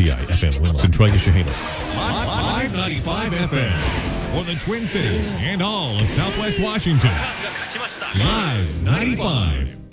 WTBI FM Lima, Centralia, Chehalis. Live 95 FM for the Twin Cities and all of Southwest Washington. Live 95.